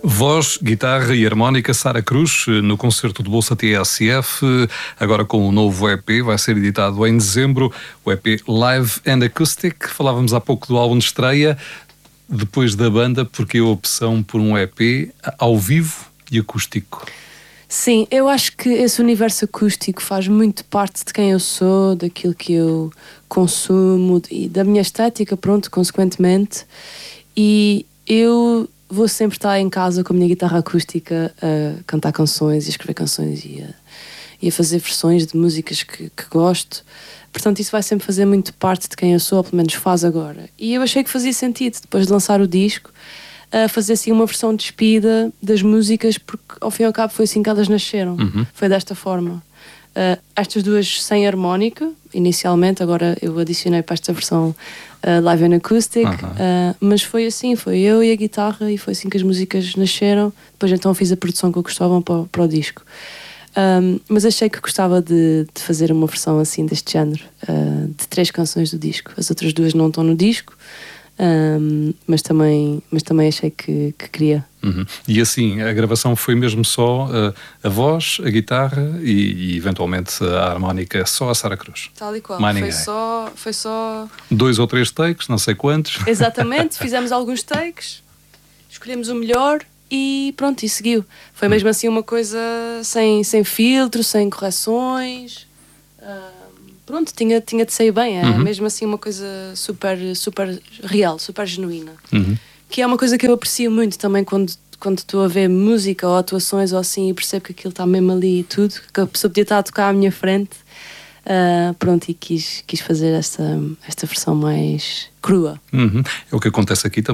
Voz, guitarra e harmónica, Sara Cruz, no concerto de Bolsa TSF, agora com um novo EP, vai ser editado em dezembro, o EP Live and Acoustic. Falávamos há pouco do álbum de estreia, depois da banda, porque a opção por um EP ao vivo e acústico. Sim, eu acho que esse universo acústico faz muito parte de quem eu sou, daquilo que eu consumo e da minha estética, pronto, consequentemente. E eu vou sempre estar em casa com a minha guitarra acústica a cantar canções e a escrever canções e a fazer versões de músicas que gosto. Portanto, isso vai sempre fazer muito parte de quem eu sou, ou pelo menos faz agora. E eu achei que fazia sentido, depois de lançar o disco, fazer assim uma versão despida das músicas, porque ao fim e ao cabo foi assim que elas nasceram. Foi desta forma. Estas duas sem harmónica, inicialmente, agora eu adicionei para esta versão live and acoustic, mas foi assim, foi eu e a guitarra, e foi assim que as músicas nasceram. Depois então fiz a produção com o Cristóvão para o disco. Mas achei que gostava de fazer uma versão assim deste género, de 3 canções do disco. As outras 2 não estão no disco, mas também achei que queria. E assim, a gravação foi mesmo só a voz, a guitarra e eventualmente a harmónica, só a Sara Cruz? Tal e qual, foi só 2 ou 3 takes, não sei quantos. Exatamente, fizemos alguns takes, escolhemos o melhor e pronto, e seguiu. Foi mesmo assim uma coisa sem filtro, sem correções. Pronto, tinha de sair bem. É mesmo assim uma coisa super real, super genuína. Que é uma coisa que eu aprecio muito também quando estou a ver música ou atuações ou assim, e percebo que aquilo está mesmo ali e tudo, que a pessoa podia estar a tocar à minha frente. Pronto, e quis fazer esta versão mais crua. É o que acontece aqui também.